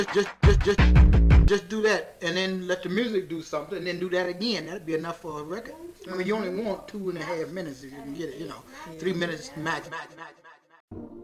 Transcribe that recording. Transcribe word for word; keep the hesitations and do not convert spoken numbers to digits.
just, just, just, just do that, and then let the music do something, and then do that again. That'd be enough for a record. I mean, you only want two and a half minutes if you can get it. You know, three minutes max, max, max, max.